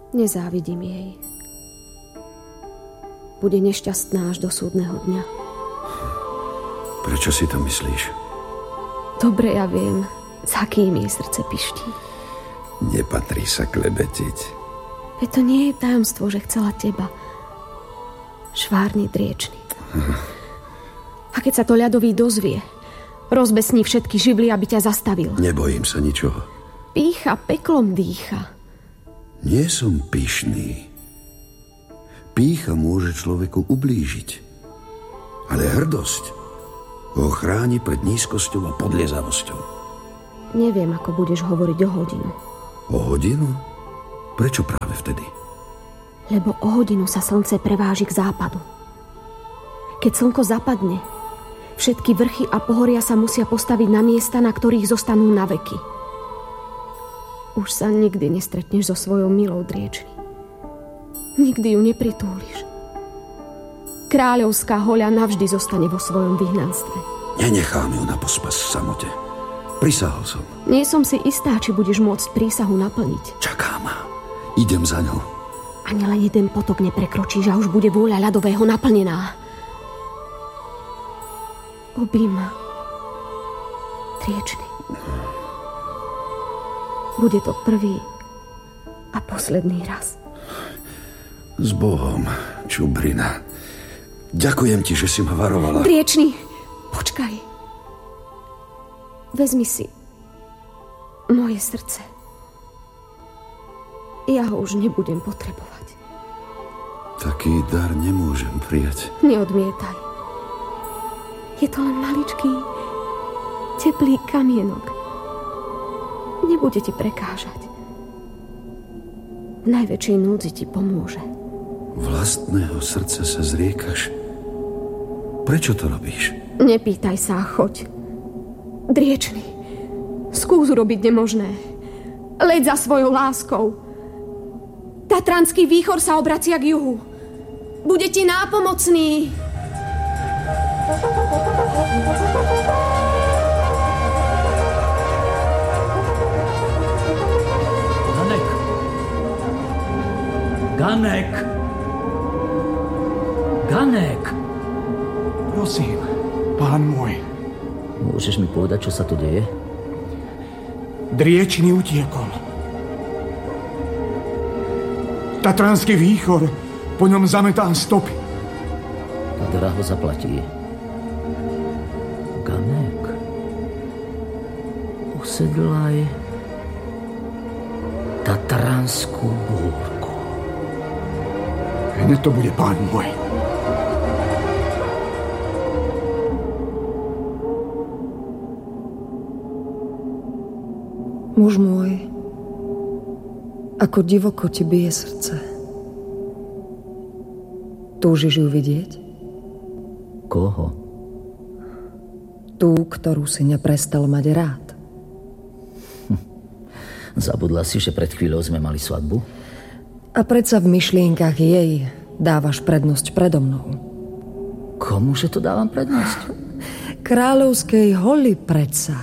Nezávidím jej. Bude nešťastná až do súdneho dňa. Prečo si to myslíš? Dobre, ja viem, za kým jej srdce piští. Nepatrí sa klebetiť. Veď to nie je tajomstvo, že chcela teba. Švárny driečny. A keď sa to ľadový dozvie, rozbesní všetky živly, aby ťa zastavil. Nebojím sa ničoho. Pýcha peklom dýcha. Nie som pyšný. Pýcha môže človeku ublížiť. Ale hrdosť ho chráni pred nízkosťou a podliezavosťou. Neviem, ako budeš hovoriť o hodinu. O hodinu? Prečo práve vtedy? Lebo o hodinu sa slnce preváži k západu. Keď slnko zapadne, všetky vrchy a pohoria sa musia postaviť na miesta, na ktorých zostanú na veky. Už sa nikdy nestretneš so svojou milou driečny. Nikdy ju nepritúliš. Kráľovská hoľa navždy zostane vo svojom vyhnanstve. Nenechám ju na pospas v samote. Prisahol som. Nie som si istá, či budeš môcť prísahu naplniť. Čaká ma. Idem za ňou. Ani len jeden potok neprekročíš a už bude vôľa ľadového naplnená. Objím ma. Driečny. Bude to prvý a posledný raz. S Bohom, Čubrina. Ďakujem ti, že si ma varovala. Driečny, počkaj. Vezmi si moje srdce. Ja ho už nebudem potrebovať. Taký dar nemôžem prijať. Neodmietaj. Je to len maličký, teplý kamienok. Nebude ti prekážať. V najväčšej núdzi ti pomôže. Vlastného srdca sa zriekaš. Prečo to robíš? Nepýtaj sa a choď. Driečny, skús urobiť nemožné. Leď za svojou láskou. Tatranský výchor sa obracia k juhu. Bude ti nápomocný. Ganek! Ganek! Prosím, pán môj. Môžeš mi povedať, čo sa tu deje? Driečny utiekol. Tatranský výchor po ňom zametá stopy. To draho zaplatí. Ganek. Usedlaj Tatranskú búrku. Hneď to bude, pán môj. Muž môj, ako divoko ti bije srdce. Túžiš ju vidieť? Koho? Tú, ktorú si neprestal mať rád. Zabudla si, že pred chvíľou sme mali svadbu? A predsa v myšlienkach jej dávaš prednosť predo mnou. Komuže to dávam prednosť? Kráľovskej holi predsa.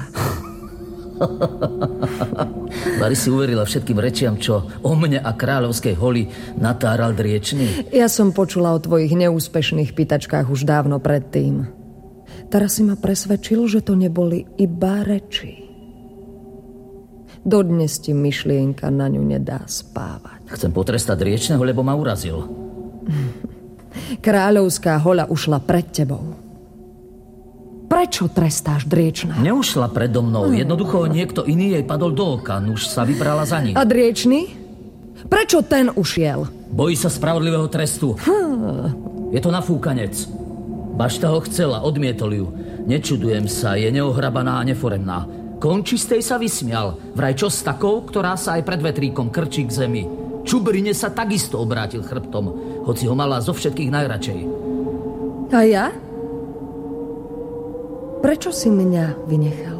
Bari si uverila všetkým rečiam, čo o mne a kráľovskej holi natáral Driečny? Ja som počula o tvojich neúspešných pýtačkách už dávno predtým. Teraz si ma presvedčil, že to neboli iba reči. Dodnes ti myšlienka na ňu nedá spávať. Chcem potrestať Driečného, lebo ma urazil. Kráľovská hoľa ušla pred tebou. Prečo trestáš Driečna? Neušla predo mnou. Jednoducho niekto iný jej padol do oka. Už sa vybrala za ním. A Driečny? Prečo ten ušiel? Bojí sa spravodlivého trestu. Je to nafúkanec. Bašta ho chcela, odmietol ju. Nečudujem sa, je neohrabaná a neforemná. Končistej sa vysmial. Vraj čo s takou, ktorá sa aj pred vetríkom krčí k zemi. Čubrine sa takisto obrátil chrbtom, hoci ho mala zo všetkých najradšej. A ja? Prečo si mňa vynechal?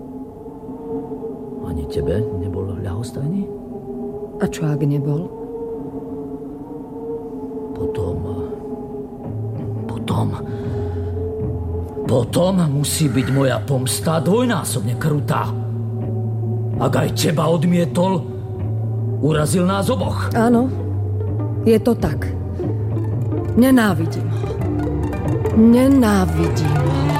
Ani tebe nebol ľahostajný? A čo ak nebol? Potom musí byť moja pomsta dvojnásobne krutá. Ak aj teba odmietol, Urazil nás oboch. Áno, je to tak. Nenávidím ho. Nenávidím ho.